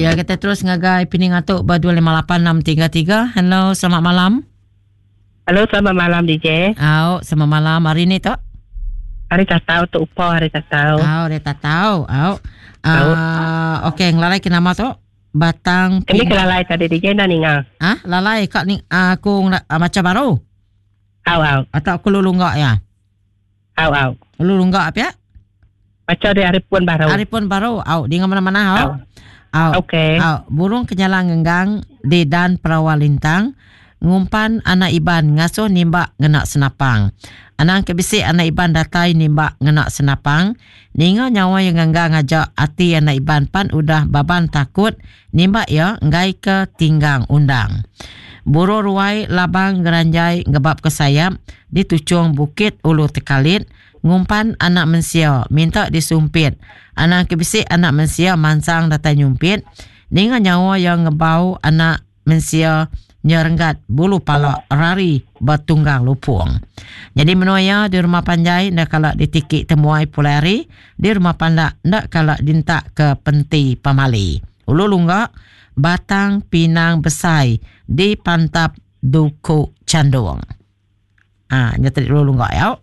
Ya, kita terus ngagai pining atuk ber258633. Hello, selamat malam. Halo, selamat malam DJ. Selamat malam. Hari ni tak? Hari tak tahu tu upa hari tak tahu. Hari tak tahu. Okey, ngelalai ke nama tu? Batang Ini kelalai tadi DJ dah ningal. Lalai kak ni aku macam baru. Atau aku lulunggak ya? Lulunggak apa ya? Macam di Arifun baru. Arifun baru. Di mana-mana Okey. Burung kenyalang ngenggang di dan perawal lintang ngumpan anak iban ngasuh nimbak ngenak senapang. Anang kebisik anak iban datai nimbak ngenak senapang. Ninga nyawa yang ngenggang ngajak hati anak iban pan udah baban takut nimbak ya ngai ke tinggang undang. Buru ruai labang geranjai ngebab ke sayap di tucung bukit ulu tekalit ngumpan anak mensia minta disumpit. Anak kebisik anak mensia mansang datang nyumpit. Dengan nyawa yang ngebau anak mensia nyerenggat bulu pala rari bertunggang lupung. Jadi menuaya di rumah panjai ndak kalau ditikik temuai pulari, di rumah pandak ndak kalau dintak ke penti pamali. Ulu lunggak batang pinang besai di pantap duku candung. Nyata ulu lunggak ya.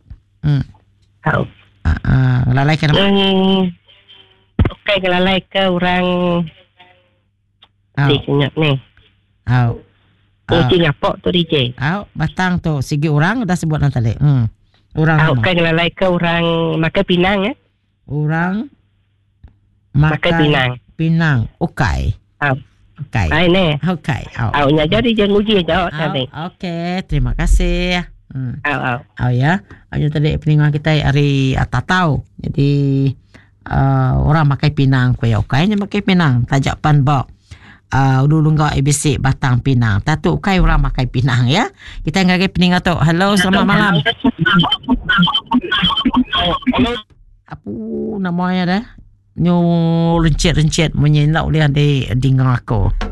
Lalai ke nama? Okey, lalai ke orang Diknyap ni. Uji ngapok tu DJ. Batang tu segi orang dah sebut nanti le. Orang okey, lalai ke orang makan pinang ya. Orang makan pinang. Okey. Okey. Ni. Okey. Nya jadi jangan uji jawab tadi. Okey, terima kasih. Ya. Ayo tadi peningan kita hari atatau. Jadi orang makai pinang kuya ukainya makai pinang tajak pan bak dulu enggak ABC batang pinang tatu ukai orang makai pinang ya. Kita ngagai peningan tu. Hello, selamat malam. Apa namanya dah? Nyo rencet menyenak oleh di dengar aku.